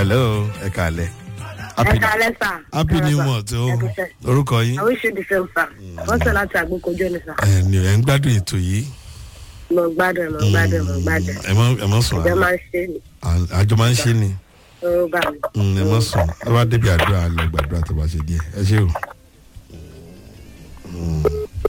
hello ẹ káalẹ́. Happy new month o. Orúkọ yín. I wish you the same sir. Wọ́n sọ láti àgbékojú ni sir. Ẹni ẹ̀ ń gbádùn ètò yìí. Mo gbádùn. Ẹ mọ̀ sùn. Àjọ máa ń ṣe ni. Àjọ máa ń ṣe ni. Ó bá mi. Ẹ mọ̀ sùn. Ẹ wá débi àdúrà lọ gbàdúrà tó bá ṣe díẹ̀. Ẹ ṣé o.